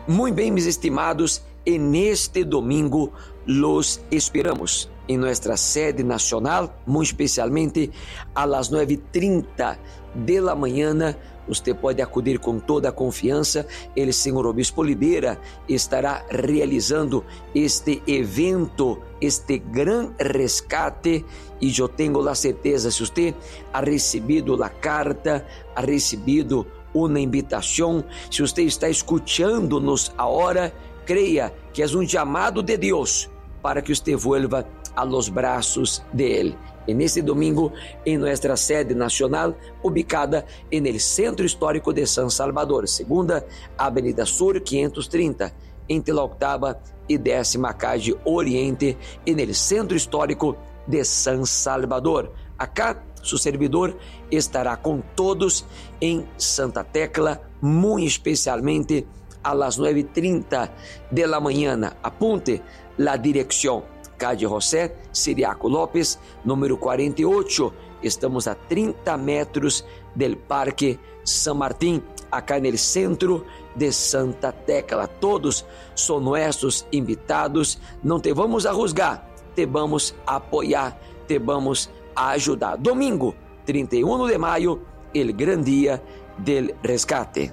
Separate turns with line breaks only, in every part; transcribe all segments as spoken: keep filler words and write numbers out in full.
Muy bien, mis estimados, en este domingo los esperamos en nuestra sede nacional, muy especialmente a las nueve y treinta de la mañana. Usted puede acudir com toda a confiança. El senhor Obispo Oliveira estará realizando este evento, este gran rescate, e eu tenho a certeza, se você ha recebido a carta, ha recebido uma invitação, se você está escutando-nos agora, creia que é um chamado de Deus para que você vuelva a los braços de Ele. En este domingo, en nuestra sede nacional, ubicada en el Centro Histórico de San Salvador, Segunda Avenida Sur quinhentos e trinta, entre la octava y décima calle Oriente, en el Centro Histórico de San Salvador. Acá, su servidor estará con todos en Santa Tecla, muy especialmente a las nueve y treinta de la mañana. Apunte la dirección: Calle José Ciriaco López, número cuarenta y ocho. Estamos a trinta metros del Parque San Martín, acá en el centro de Santa Tecla. Todos son nuestros invitados. Não te vamos a juzgar, te vamos a apoiar, te vamos a ajudar. Domingo, trinta y uno de mayo, el gran día del rescate.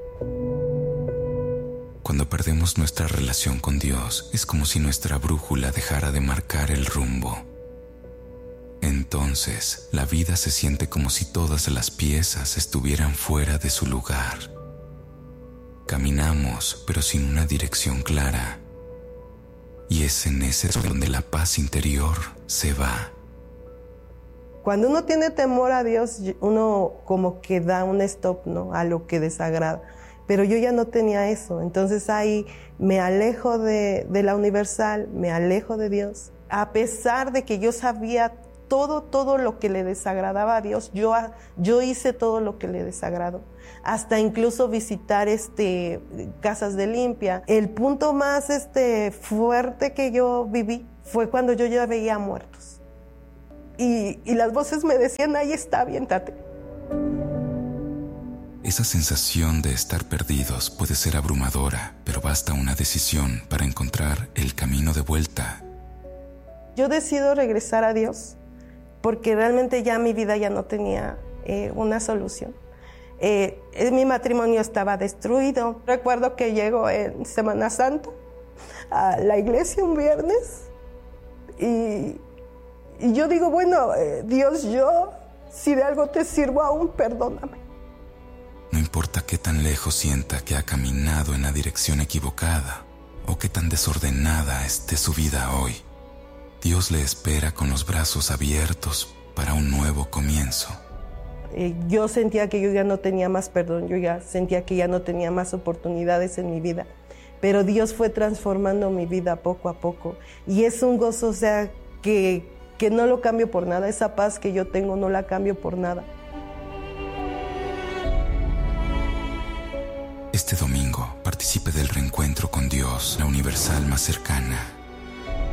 Cuando perdemos nuestra relación con Dios, es como si nuestra brújula dejara de marcar el rumbo. Entonces, la vida se siente como si todas las piezas estuvieran fuera de su lugar. Caminamos, pero sin una dirección clara. Y es en ese donde la paz interior se va.
Cuando uno tiene temor a Dios, uno como que da un stop, ¿no?, a lo que desagrada. Pero yo ya no tenía eso, entonces ahí me alejo de, de la Universal, me alejo de Dios. A pesar de que yo sabía todo, todo lo que le desagradaba a Dios, yo, yo hice todo lo que le desagradó. Hasta incluso visitar este, casas de limpia. El punto más este, fuerte que yo viví fue cuando yo ya veía muertos. Y, y las voces me decían: ahí está, aviéntate.
Esa sensación de estar perdidos puede ser abrumadora, pero basta una decisión para encontrar el camino de vuelta.
Yo decido regresar a Dios porque realmente ya mi vida ya no tenía eh, una solución. Eh, mi matrimonio estaba destruido. Recuerdo que llego en Semana Santa a la iglesia un viernes y, y yo digo, bueno, eh, Dios, yo si de algo te sirvo aún, perdóname.
No importa qué tan lejos sienta que ha caminado en la dirección equivocada o qué tan desordenada esté su vida hoy, Dios le espera con los brazos abiertos para un nuevo comienzo.
Eh, yo sentía que yo ya no tenía más perdón, yo ya sentía que ya no tenía más oportunidades en mi vida, pero Dios fue transformando mi vida poco a poco y es un gozo, o sea, que, que no lo cambio por nada. Esa paz que yo tengo no la cambio por nada.
Este domingo participe del reencuentro con Dios, la Universal más cercana.